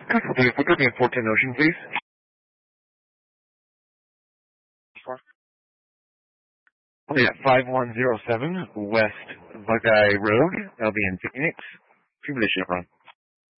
If we could be in 14 Ocean, please. Oh, yeah, 5107 West Buckeye Road. That'll be in Phoenix. Tribulation run.